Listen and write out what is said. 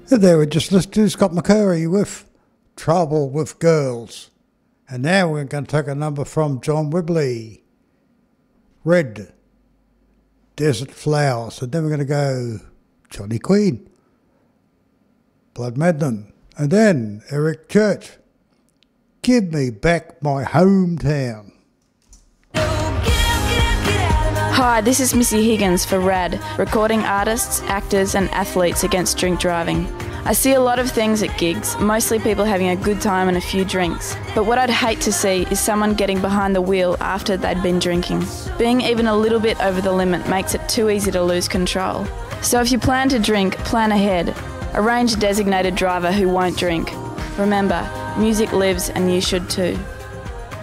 There we just listened to Scott McCurry with Trouble with Girls. And now we're going to take a number from John Whibley, Red Desert Flowers. And then we're going to go Johnny Queen, Blood Madden. And then Eric Church, Give Me Back My Hometown. Hi, this is Missy Higgins for RAD, recording artists, actors and athletes against drink driving. I see a lot of things at gigs, mostly people having a good time and a few drinks. But what I'd hate to see is someone getting behind the wheel after they'd been drinking. Being even a little bit over the limit makes it too easy to lose control. So if you plan to drink, plan ahead. Arrange a designated driver who won't drink. Remember, music lives and you should too.